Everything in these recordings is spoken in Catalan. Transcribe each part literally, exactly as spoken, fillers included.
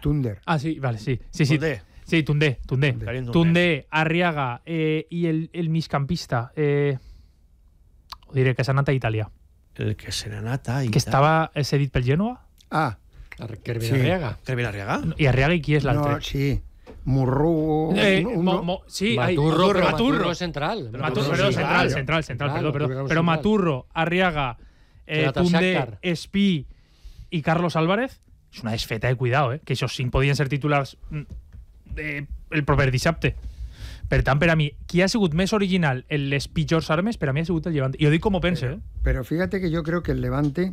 Tunder. Ah, sí, vale, sí. Sí, sí. Tundé. Sí, Tundé, Tundé. Tundé, Tundé, Arriaga eh, y el, el miscampista. Eh, ho diré que s'ha anat a Itàlia. El que se n'anata i Que estava cedit pel Genoa. Ah, Kervin Sí. Arriaga. Kervin Arriaga. I Arriaga i qui és l'altre? no, sí. Murru... Eh, un- mo, un- mo, sí, Maturro, ai, però Maturro. Maturro central. Maturro, Maturro, perdó, sí, central, claro. central, central, Central, perdó, perdó. Maturro Però central. Maturro, Arriaga, eh, Jonathan Tundé, Shakhtar. Espí i Carlos Álvarez és una desfeta, eh, cuidado, eh, que això cinc podien ser titulars mm, de, el proper dissabte. Per tant, per a mi, qui ha sigut més original en les pitjors armes, per a mi ha sigut el Levante. I ho dic com ho pense, eh? Pero fíjate que yo creo que el Levante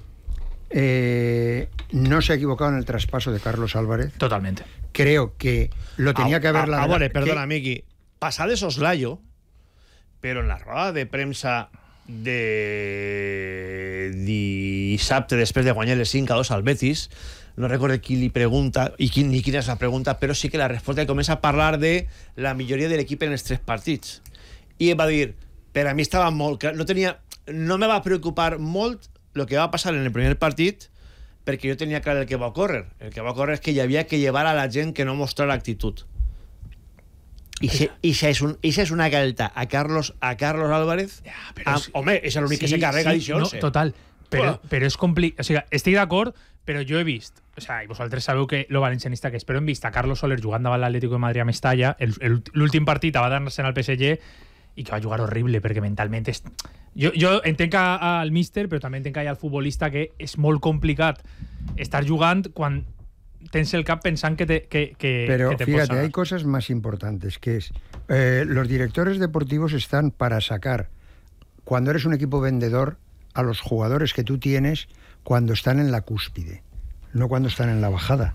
eh, no se ha equivocado en el traspaso de Carlos Álvarez. Totalmente. Creo que lo tenía que haber... A, a, largado- veure, perdona, que- Miqui. Passar de soslayo, però en la roda de premsa de dissabte, després de guanyar les cinc a dos al Betis, no recordo qui li pregunta i quin, ni quina és la pregunta, però sí que la resposta comença a parlar de la milloria de l'equip en els tres partits. I va dir, per a mi estava molt clar, no tenia, no me va preocupar molt el que va passar en el primer partit, perquè jo tenia clar el que va ocórrer. El que va ocórrer és que hi havia que llevar a la gent que no mostrara actitud. I això és, un, ixa és una galta a Carlos, a Carlos Álvarez. Ja, però amb, sí. home, és l'únic que se carrega d'això. no, total. Però, Uah. però és complicat. O sigui, estic d'acord, però jo he vist, o sigui, i vosaltres sabeu que lo valencianista que és, però hem vist a Carlos Soler jugant davant l'Atlético de Madrid a Mestalla, el- el- l'últim partit va dar-se al P S G i que va jugar horrible, perquè mentalment és... Jo, jo entenc a- al míster, però també entenc que hi ha el futbolista que és molt complicat estar jugant quan tens el cap pensant que te, que, que, Pero que te fíjate, pots hay cosas más importantes, que es, eh, los directores deportivos están para sacar, cuando eres un equipo vendedor, a los jugadores que tú tienes cuando están en la cúspide, no cuando están en la bajada.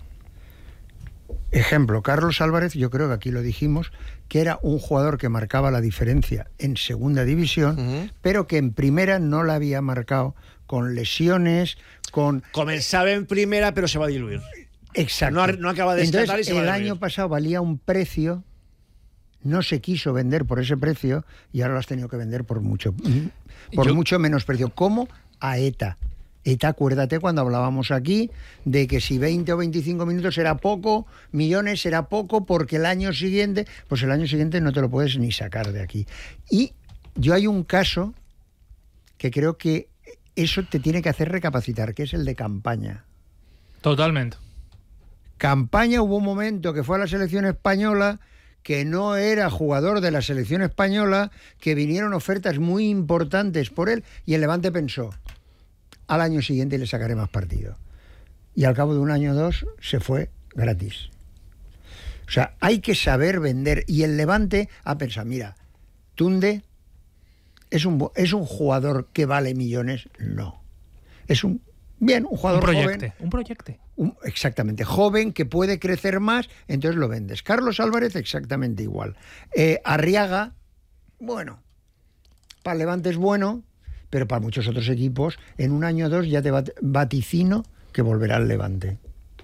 Ejemplo, Carlos Álvarez, yo creo que aquí lo dijimos, que era un jugador que marcaba la diferencia en segunda división, Uh-huh. pero que en primera no la había marcado con lesiones, con... Començava en primera, però se va diluir. Exacto. No ha- no acaba de Entonces, escalar y se va el a diluir. año pasado valía un precio, no se quiso vender por ese precio y ahora lo has tenido que vender por mucho, por Yo- mucho menos precio. ¿Cómo? A ETA. ETA, acuérdate cuando hablábamos aquí de que si veinte o veinticinco minutos era poco, millones era poco, porque el año siguiente, pues el año siguiente no te lo puedes ni sacar de aquí. Y yo hay un caso que creo que eso te tiene que hacer recapacitar, que es el de Campaña. Totalment. Campaña, hubo un momento que fue a la selección española, que no era jugador de la selección española, que vinieron ofertas muy importantes por él y el Levante pensó, al año siguiente le sacaré más partido. Y al cabo de un año o dos se fue gratis. O sea, hay que saber vender. Y el Levante ha pensado, mira, Tunde es un, bu- es un jugador que vale millones. No. Es un, bien, un Un jugador projecte. joven. Un projecte. Un- exactamente, joven, que puede crecer más, entonces lo vendes. Carlos Álvarez, exactamente igual. Eh, Arriaga, bueno, para el Levante es bueno, pero para muchos otros equipos, en un año o dos ya te bat- vaticino que volverá al Levante.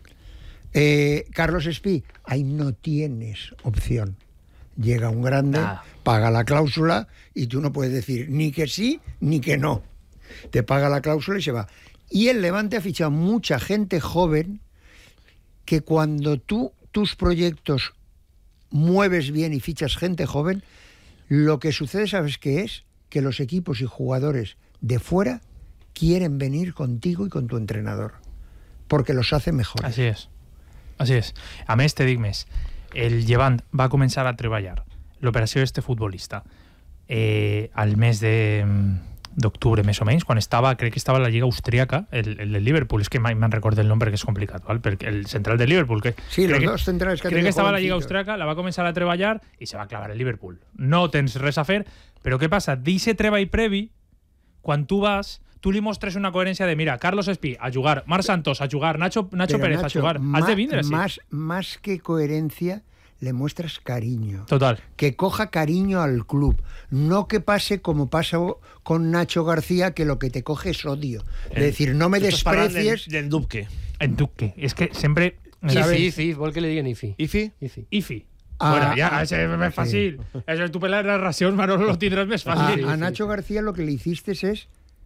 Eh, Carlos Espí, ahí no tienes opción. Llega un grande, Nada. paga la cláusula y tú no puedes decir ni que sí ni que no. Te paga la cláusula y se va. Y el Levante ha fichado mucha gente joven que cuando tú tus proyectos mueves bien y fichas gente joven, lo que sucede, ¿sabes qué es? Que los equipos y jugadores de fuera quieren venir contigo y con tu entrenador, porque los hace mejores. Així és. Així és. A més, te dic més. El Llevant va començar a treballar l'operació d'este futbolista eh, al mes de d'octubre, més o menys, quan estava, crec que estava a la Lliga Austríaca, el, el del Liverpool, és que mai me'n recordo el nom perquè és complicat, val? Perquè el central del Liverpool, que Sí, los crec dos centrales que ha crec tenido que estava a la Lliga jovencitos. Austríaca, la va començar a treballar i se va clavar el Liverpool. No tens res a fer, però què passa? D'eixe treball previ, quan tu vas, tu li mostres una coherència de, mira, Carlos Espí a jugar, Marc Santos a jugar, Nacho, Nacho Pero, Pérez Nacho, a jugar. Has ma- de vindre així. más, más que coherencia, le muestras cariño. Total. Que coja cariño al club. No que pase como pasa con Nacho García, que lo que te coge es odio. Es El- decir, no me tu estàs parlant desprecies. Del, del Dubque. En Duque. És que sempre... ¿Sabes? Ifi, Ifi, vol que li diguen Ifi. Ifi? Ifi. Ifi. Ah, bueno, ja, ah, això és més sí. fàcil. Això tu per les narracions, Manolo, lo tindràs més A, fàcil. a Nacho García lo que le hiciste es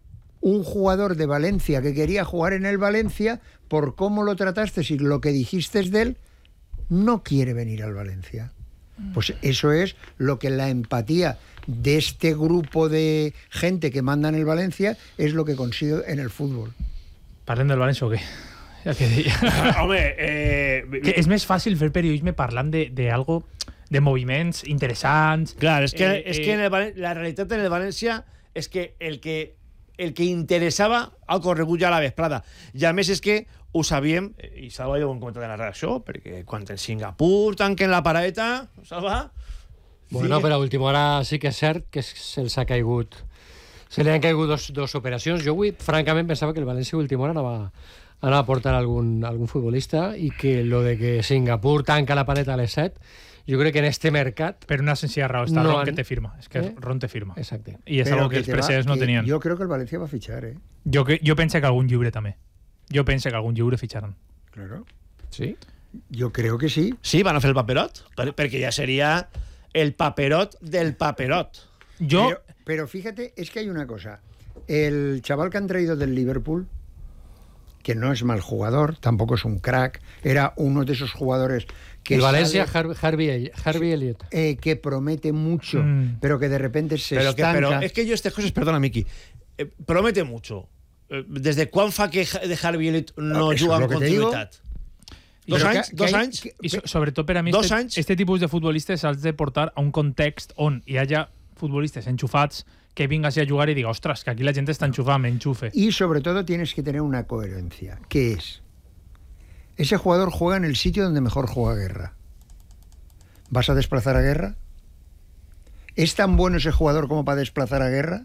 un jugador de Valencia que quería jugar en el Valencia, por cómo lo trataste y lo que dijiste de él, no quiere venir al Valencia. Pues eso es lo que la empatía de este grupo de gente que manda en el Valencia es lo que consigue en el fútbol. Parlem del València o què? Ja que deia. Home, eh... que és més fàcil fer periodisme parlant de, de algo, de moviments interessants. Clar, és que, eh, és eh, que en el, Valen- la realitat en el València és que el que el que interessava ha corregut ja a la vesprada. I a més és que ho sabíem, i Salva ja ho hem comentat en la redacció, perquè quan en Singapur tanquen la paradeta, Salva... Bueno, però a última hora sí que és cert que se'ls ha caigut... Se li han caigut dos, dos operacions. Jo avui, francament, pensava que el València a última hora anava, anava a portar algun, algun futbolista i que lo de que Singapur tanca la paleta a les set, jo crec que en este mercat... Per una senzilla raó, està No Ron han- que te firma. És que Eh? Ron te firma. Exacte. I és Pero algo que els te va- presidents no que tenien. Yo creo que el Valencia va a fichar, ¿eh? Jo, que, jo penso que algun lliure també. Jo penso que algun lliure fitxaran. Claro. Sí? Yo creo que sí. Sí, van a fer el paperot, per, perquè ja seria el paperot del paperot. Jo... Pero, pero fíjate, es que hay una cosa. El chaval que han traído del Liverpool, que no es mal jugador, tampoco es un crack, era uno de esos jugadores que el València, sale, Har- Harvey, Harvey Elliott. eh, que promete mucho, Mm. pero que de repente se Pero, que, estanca. pero es que yo estas cosas, perdona, Miki, eh, promete mucho. Eh, ¿Desde cuán fa que Ja- de Harvey Elliott no Eso es juga lo amb que te digo. continuïtat? Dos Pero que- anys? que Dos hay- anys? que- I so, sobretot per a mi, Dos este, anys? este tipus de futbolistes has de portar a un context on hi hagi futbolistes enxufats que vingues a jugar i diga, ostres, que aquí la gent està enxufada, m'enxufe. Y sobre todo tienes que tener una coherencia, que es, ese jugador juega en el sitio donde mejor juega Guerra. ¿Vas a desplazar a Guerra? ¿Es tan bueno ese jugador como para desplazar a Guerra?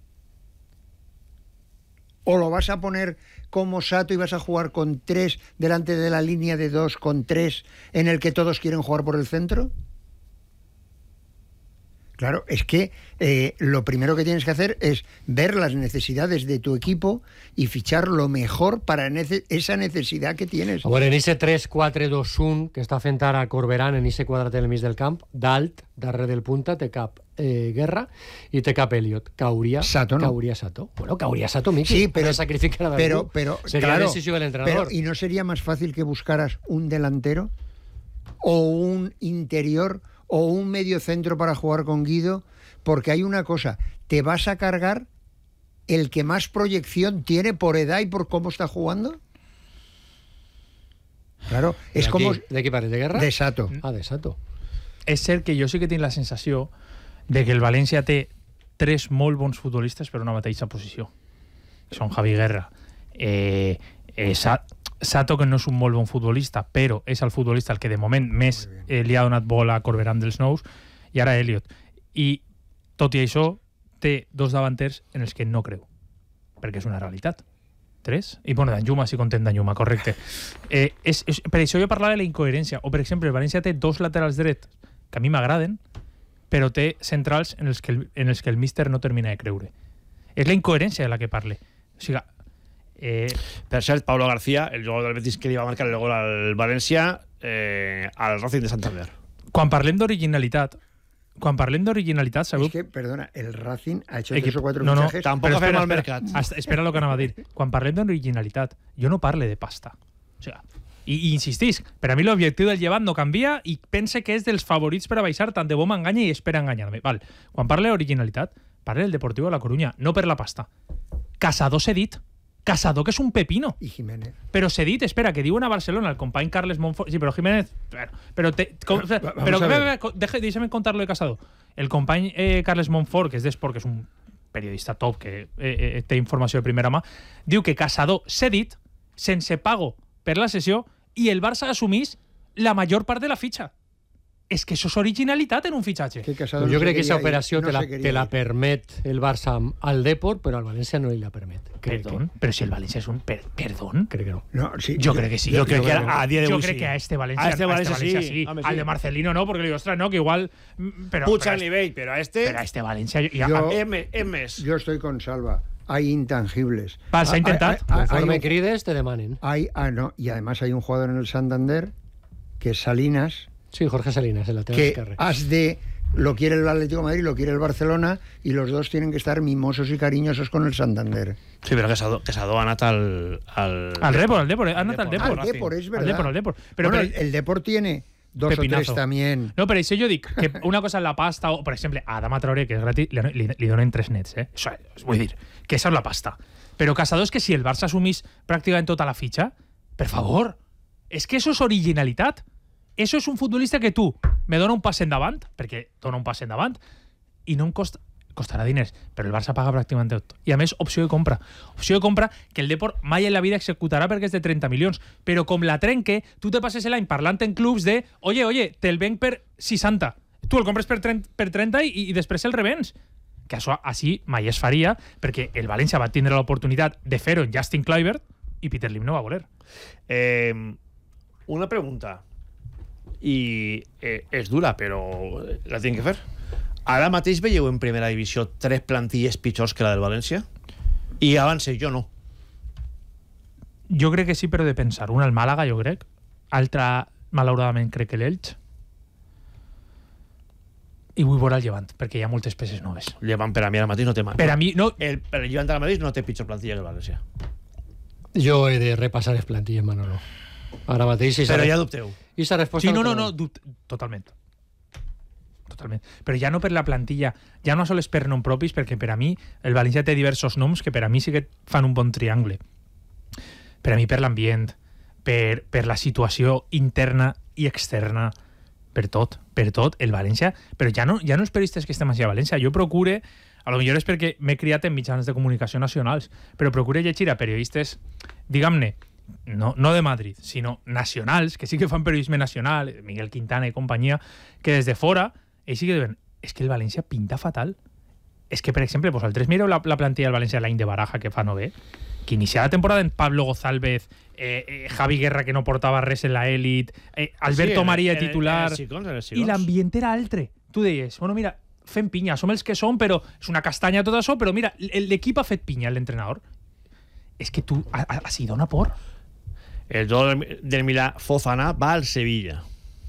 ¿O lo vas a poner como Sato y vas a jugar con tres delante de la línea de dos, con tres en el que todos quieren jugar por el centro? Claro, es que eh, lo primero que tienes que hacer es ver las necesidades de tu equipo y fichar lo mejor para nece- esa necesidad que tienes. A veure, en ese tres quatre dos un que està fent ara Corberán en ese quadrat del mig del camp, dalt, darrere del punta, té cap eh, Guerra i té cap Elliot. Cauria Sato, no. Cauria Sato. Bueno, Cauria Sato, Miki. Sí, pero, Para sacrificar a pero, algú. pero Sería claro, decisivo del entrenador. pero, ¿y no sería más fácil que buscaras un delantero o un interior o un medio centro para jugar con Guido? Porque hay una cosa, te vas a cargar el que más proyección tiene por edad y por cómo está jugando. Claro, es De como qui? De qui parles? De Guerra? de Sato. Ah, de Sato. És cert que jo sí que tinc la sensació de que el València té tres molt bons futbolistes per una mateixa posició. Són Javi Guerra, eh, eh, Sa Sato, que no és un molt bon futbolista, però és el futbolista el que de moment més eh, li ha donat bola a Corberán dels nous, i ara Elliot. I tot i això, té dos davanters en els que no creu, perquè és una realitat. Tres? I bueno, Danjuma, sí content Danjuma, correcte. Eh, és, és, per això jo parlava de la incoherència. O, per exemple, el València té dos laterals drets que a mi m'agraden, però té centrals en els, que el, en els que el míster no termina de creure. És la incoherència de la que parle. O sigui, eh, Per cert, Pablo García, el jugador del Betis que li va marcar el gol al València, eh, al Racing de Santander. quan parlem d'originalitat, quan parlem d'originalitat, sabeu... Es que, perdona, el Racing ha hecho Equip- tres o cuatro no, no, fichajes. tampoc però fem espera, el espera, mercat. hasta- espera el que anava a dir. Quan parlem d'originalitat, jo no parle de pasta. O sigui, i, i insistís, per a mi l'objectiu del Llevant no canvia i pense que és dels favorits per a baixar, tant de bo m'enganya i espera enganyar-me. Val. Quan parle d'originalitat, parle del Deportivo de la Coruña, no per la pasta. Caçador cedit. Caçador, que és un pepino. Y Jiménez. Però cedit, espera, que diuen a Barcelona el company Carles Monfort... Sí, però Jiménez... Bueno, però... Te, com, Va- vamos però a ver. ve, ve, deje, deixa'm contar-lo de Casado. El company eh, Carles Monfort, que és d'Esport, que és un periodista top, que eh, eh, té informació de primera mà, diu que Casado cedit, sense pago per la sessió, i el Barça assumís la major part de la fitxa. És que això és originalitat en un fitxatge. Que Casado Pues no jo se crec que quería aquesta ir, operació no te, la, se quería te la ir. permet el Barça al Depor, però al València no li la permet. Crec Perdón, però si el València és un... Per, perdón? Que, crec que no. No, sí, Jo crec que sí. Jo crec que a dia Jo d'avui crec sí. que a este València, A este València sí. sí. Home, Al sí. de Marcelino no, porque le digo, ostras, no, que igual... mm, Pero, Puja pero el este- nivell, però a este... Pero a este Valencia... y a- Yo- a- És més, és més. Yo estoy con Salva. Hay intangibles. Val, s'ha Ah, intentat. hay- hay- hay Conforme un- crides, te demanen. hay- ah, no, y además hay un jugador en el Santander que es Salinas, Sí, Jorge Salinas, el lateral que esquerre. has de lo quiere el Atlético de Madrid, lo quiere el Barcelona, y los dos tienen que estar mimosos y cariñosos con el Santander. Sí, però Casado, Casado ha anat al... Al, Al Depor, al Depor, ha anat al Ah, Depor. el Depor, es verdad. Al Depor, al Depor. Pero, bueno, pero- el, el Depor tiene dos Pepinazo. o tres también. No, però això jo dic que una cosa és la pasta, o, per exemple, a Adama Traoré, que és gratis, li, li, li donen tres nets, eh? Això, vull dir, que això és la pasta. Però Casado és que si el Barça assumís pràcticament tota la fitxa, per favor, és que això és originalitat. Això és un futbolista que tu me dona un pas endavant, perquè dona un pas endavant, i no em costa... costarà diners, però el Barça paga pràcticament tot. I a més, opció de compra. Opció de compra que el Depor mai en la vida executarà perquè és de trenta milions. Però com la trenque, tu te passes l'any parlant en clubs de oye, oye, te'l venc per seixanta. Tu el compres per trenta, per trenta i, i després el revens. Que això així mai es faria, perquè el València va tindre l'oportunitat de fer-ho en Justin Kluivert i Peter Lim no va voler. Eh, una pregunta. I eh, és dura, però la tinc que fer. Ara mateix veieu en primera divisió tres plantilles pitjors que la del València? I abans jo no. Jo crec que sí, però de pensar. Una al Màlaga, jo crec. Altra, malauradament, crec que l'Elx. I vull veure el Llevant, perquè hi ha moltes peces noves. Llevant per a mi ara mateix no té mal. Per a mi, no, El, el Llevant ara mateix no té pitjor plantilla que el València. Jo he de repassar les plantilles, Manolo. Ara mateix... I Però ja dubteu. I sa resposta... sí, no, no, te la no, dono. dubte, totalment. Totalment. Però ja no per la plantilla, ja no sols per nom propis, perquè per a mi el València té diversos noms que per a mi sí que fan un bon triangle. Per a mi per l'ambient, per, per la situació interna i externa, per tot, per tot, el València... Però ja no, ja no els periodistes que estem així a València, jo procure, a lo millor és perquè m'he criat en mitjans de comunicació nacionals, però procure llegir a periodistes, diguem-ne, no, no de Madrid, sinó nacionals, que sí que fan periodisme nacional, Miguel Quintana i companyia, que des de fora, ells sí que diuen, és que el València pinta fatal. És que, per exemple, vosaltres mireu la, la plantilla del València l'any de Baraja, que fa no bé, que inicià la temporada en Pablo González, eh, eh, Javi Guerra, que no portava res en la elit, eh, Alberto Sí, en- María en- en titular, els Sicons, en els i Sicons. l'ambient era altre. Tu deies, bueno, mira, fem pinya, som els que som, però és una castanya tot això, però mira, l- l'equip ha fet pinya, l'entrenador. És que tu, a- a- així dona por. El jugador del- del Milà, Fofana, va al Sevilla.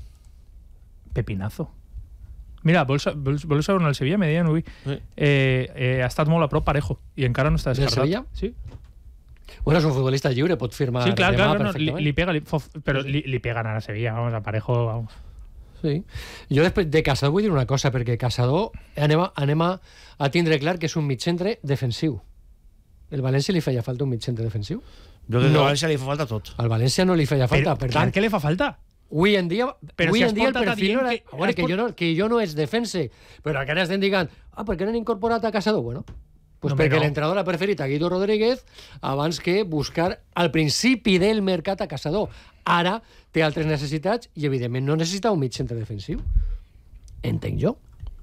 Pepinazo. Mira, vols, vols, vols saber on el Sevilla? Me deien avui. Sí. Eh, eh, ha estat molt a prop Parejo i encara no està Del descartat. Sevilla? Sí, Bueno, és un futbolista lliure, pot firmar sí clar, demà clar, no, li, perfectament. li pega, li, fof, però li, li pegan ara a Sevilla, vamos, a Parejo, vamos. Sí. Jo després de Casado vull dir una cosa, perquè Casado anem a, anem a, a tindre clar que és un mitcentre defensiu. El València li feia falta un mitcentre defensiu? Jo crec que No. al València li fa falta tot. Al València no li feia falta, Però, per clar tant, que li fa falta. avui en dia, Però avui si has en dia el portat a perfil dient no era... que- a veure, has que, port- jo no, que jo no és defense, però encara estem dient, ah, per què no han incorporat a Casado? Bueno, pues No, perquè no. l'entrenador ha preferit a Guido Rodríguez abans que buscar al principi del mercat a Casado. Ara té altres necessitats i, evidentment, no necessita un mig centre defensiu. Entenc jo.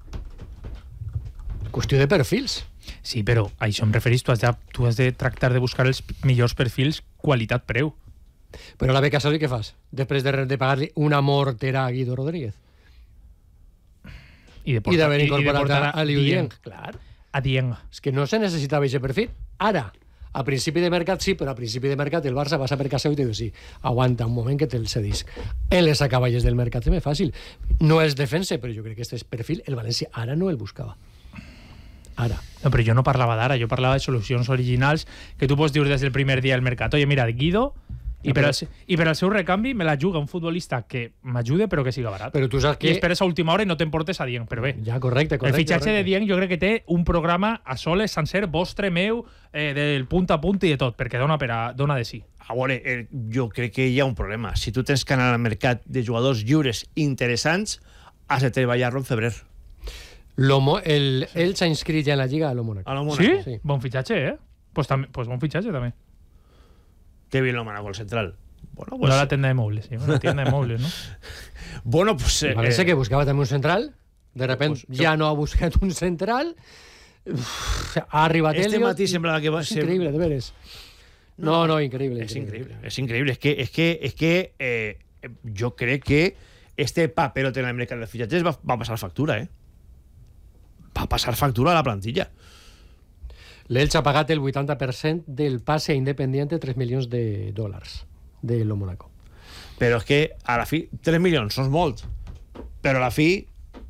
Qüestió de perfils. Sí, però a això em referís, tu has de, tu has de tractar de buscar els millors perfils qualitat-preu. Però la beca Casado, i què fas? Després de, de pagar-li una mortera a Guido Rodríguez. I de I d'haver i- i de incorporat portar a, a Liu Dieng. Dieng. Clar. A Dieng. És que no se necessitava aquest perfil. Ara, a principi de mercat sí, però a principi de mercat el Barça va saber Casado i te diu sí, aguanta un moment que te'l cedisc. En les acaballes del mercat és més fàcil. No és defensa, però jo crec que aquest perfil el València ara no el buscava. Ara. No, però jo no parlava d'ara, jo parlava de solucions originals que tu pots dir des del primer dia del mercat. Oye, mira, Guido, i per, al, se- i per al seu recanvi me la juga un futbolista que m'ajude però que siga barat. Però tu saps I que... esperes a última hora i no t'emportes a Dieng, però bé. Ja, correcte, correcte. El fitxatge de correcte. Dieng jo crec que té un programa a soles sencer vostre, meu, eh, del punt a punt i de tot, perquè dona, per a, dona de sí. A veure, eh, jo crec que hi ha un problema. Si tu tens que anar al mercat de jugadors lliures interessants, has de treballar-lo en febrer. L'Homo, el, ell s'ha inscrit ja en la Lliga a l'Homo. A lo Sí? Mónaco. Sí. Bon fitxatge, eh? Pues, també, pues bon fitxatge, també. Qué bien lo Mónaco, el central. Bueno, Pues, pues... no la tienda de mobles, sí, una tienda de mobles, ¿no? Bueno, pues... El Eh, València eh, que buscava també un central, de repente Pues, ja no ha buscat un central, Uf, ha arribat Este Elliot matí i- semblava que va És ser- increïble, de veres. No, no, increïble. Es increíble, es increíble. Es que, es que, es que eh, yo creo que este papelote en el mercado de fichajes va, va a pasar factura, ¿eh? Va a pasar factura a la plantilla. L'Elx ha pagat el vuitanta per cent del passe a Independiente, tres milions de dòlars de lo Mónaco. Pero es que a la fi, tres milions són molt. Però a la fi,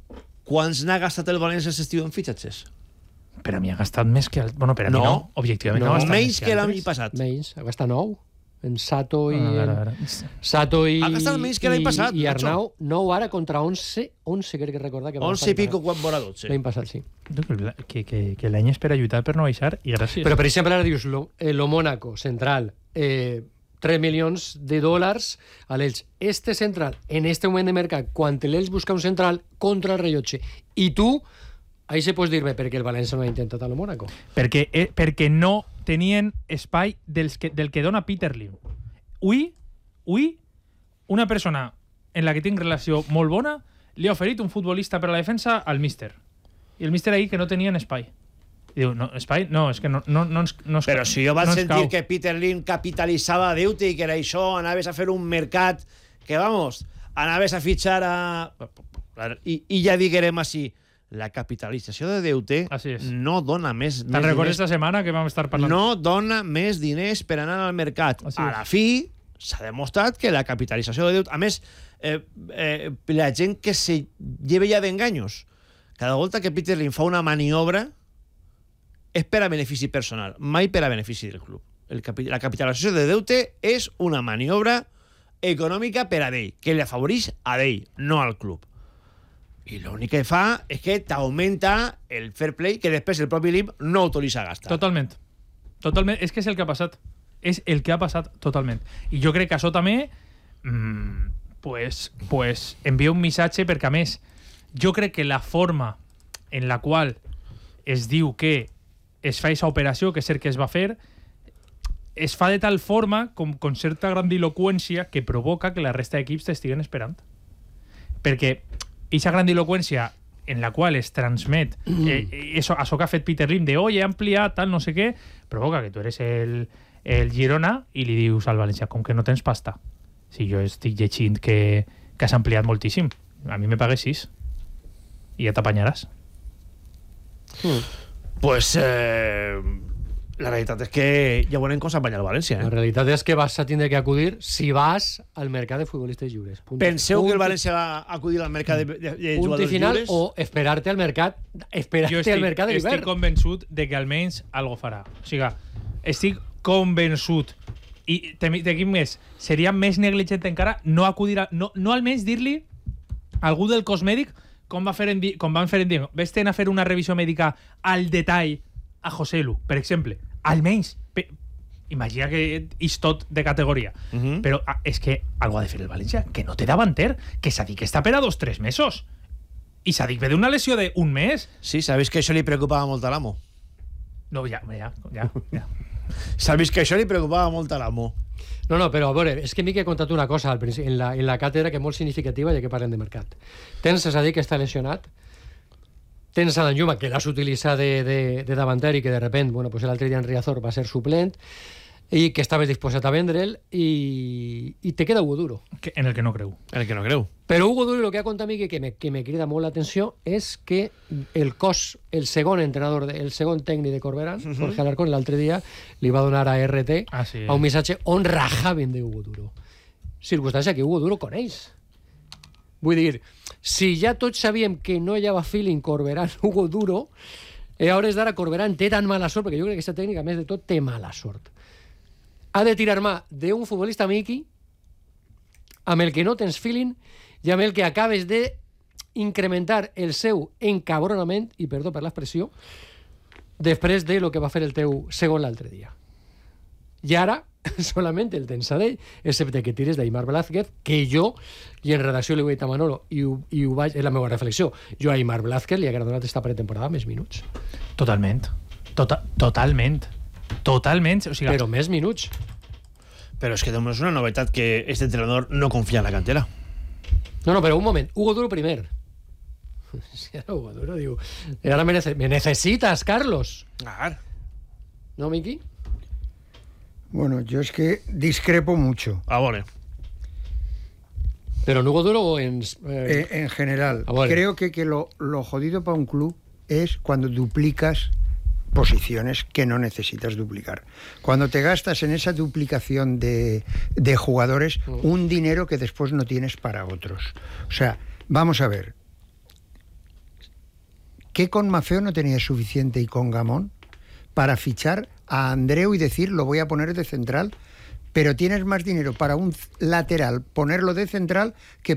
quants n'ha gastat el València aquest estiu en fitxatges? Per a mi ha gastat més que... El... Bueno, per a mi No. no, objectivament no, No, ha gastat menys més que l'any altres. passat. Menys, ha gastat nou. En Sato i... A veure, a en- veure. Sato i... Ha gastat menys que l'any i- passat, I Nacho. Arnau, nou ara contra onze, onze crec que recordar que va onze gastar i pico l'any quan vora passat. dotze. L'any passat, sí. Que, que, que l'any és per a lluitar per no baixar i gràcies. Però, per exemple, ara dius, lo, eh, lo Mónaco, central, eh, tres milions de dòlars a l'Elx. Este central, en este moment de mercat, quan l'Elx busca un central contra el rellotge, i tu, ahí se pots dir-me perquè el València no ha intentat a lo Mónaco. Perquè, eh, perquè no tenien espai dels que, del que dona Peter Lim. Ui, ui, una persona en la que tinc relació molt bona li ha oferit un futbolista per a la defensa al míster. I el míster ahí que no tenien espai. I diu, no, espai? No, és que no, no, no, ens, no ens Però si jo vaig no ens sentir cau. que Peter Lim capitalitzava deute i que era això, anaves a fer un mercat que, vamos, anaves a fitxar a... I, i ja diguerem així, la capitalització de deute Així és. no dona més, Te'n més recordes diners. esta setmana que vam estar parlant? No dona més diners per anar al mercat. Així A és. la fi, s'ha demostrat que la capitalització de deute... A més, eh, eh, la gent que se lleva ja d'enganyos, cada volta que Peter Lim fa una maniobra és per a benefici personal, mai per a benefici del club. El capi la capitalització de deute és una maniobra econòmica per a d'ell, que li afavoreix a d'ell, no al club. I l'únic que fa és que t'augmenta el fair play que després el propi Lim no autoritza a gastar. Totalment. Totalment. És que és el que ha passat. És el que ha passat totalment. I jo crec que això també mmm, pues, pues envia un missatge perquè, a més, jo crec que la forma en la qual es diu que es fa aquesta operació, que és cert que es va fer, es fa de tal forma, com, con certa grandiloquència, que provoca que la resta d'equips t'estiguen esperant. Perquè aquesta grandiloquència en la qual es transmet eh, eso, això que ha fet Peter Lim de oye, he ampliat, tal, no sé què, provoca que tu eres el, el Girona i li dius al València, com que no tens pasta. Si jo estic llegint que, que has ampliat moltíssim, a mi me pagues sis i ja t'apanyaràs. Mm. Pues eh, la realitat és que ja veurem com s'apanya el València. La Eh? realitat és que vas a tindre que acudir si vas al mercat de futbolistes lliures. Punt. Penseu que el Punt- València va acudir al mercat de, de, de Punt i jugadors final, lliures? o esperar-te al mercat, Jo esperar-te estic, al mercat de estic l'hivern. convençut de que almenys algo farà. O sigui, estic convençut. I te, te dic més, seria més negligent encara no acudir a, no, no almenys dir-li a algú del cos mèdic com, va fer en, di- com van fer en Diego. Ves-te'n a fer una revisió mèdica al detall a José Lu, per exemple. Almenys. Pe, imagina que és tot de categoria. Uh -huh. Però ah, és que algo ha de fer el València, que no té davanter, que Sadik està per a dos, tres mesos. I Sadik ve d'una lesió d'un mes. Sí, sabeu que això li preocupava molt a l'amo. No, ja, ja, ja. ja. Sabeu que això li preocupava molt a l'amo. No, no, però a veure, és que m'he contat una cosa al principi, en, la, en la càtedra que és molt significativa ja que parlem de mercat. Tens a dir que està lesionat, tens a Danjuma que l'has utilitzat de, de, de davanter i que de repente, bueno, pues l'altre dia en Riazor va ser suplent i que estaves disposat a vendre'l i, i te queda Hugo Duro. Que, en el que no creu. El que no creu. Però Hugo Duro el que ha contat a mi que, que, me, que me crida molt l'atenció és que el cos, el segon entrenador, de, el segon tècnic de Corberán, uh -huh. Jorge Alarcón, l'altre dia li va donar a R T Ah, sí. a un missatge on rajaven de Hugo Duro. Circumstància que Hugo Duro coneix. Vull dir, si ja tots sabíem que no hi havia feeling Corberán-Hugo Duro, i a hores d'ara Corberán té tan mala sort, perquè jo crec que aquesta tècnica, a més de tot, té mala sort. Ha de tirar mà d'un futbolista miqui amb el que no tens feeling i amb el que acabes de incrementar el seu encabronament, i perdó per l'expressió, després de lo que va fer el teu segon l'altre dia. I ara solament el tens a d'ell, excepte que tires d'Aimar Blázquez, que jo, i en redacció li ho he dit a Manolo, i ho, i ho vaig, és la meva reflexió, jo a Aimar Blázquez li he agradat esta pretemporada més minuts. Totalment. Tota, totalment. Totalment. O sigui, Però més minuts. Però és que també és una novetat que este entrenador no confia en la cantera. No, no, però un moment. Hugo Duro primer. Si ara Hugo Duro diu... Ara me, nece me necesitas, Carlos. Clar. ¿No, Miki? Bueno, yo es que discrepo mucho. A veure. ¿Pero en Hugo Duro o en...? Eh, Eh, en general, Ah, vale. creo que, que lo, lo jodido para un club es cuando duplicas posiciones que no necesitas duplicar. Cuando te gastas en esa duplicación de, de jugadores un dinero que después no tienes para otros. O sea, vamos a ver. ¿qué con Maffeo no tenía suficiente y con Gamón para fichar a Andreu y decir, lo voy a poner de central? Pero tienes más dinero para un lateral ponerlo de central que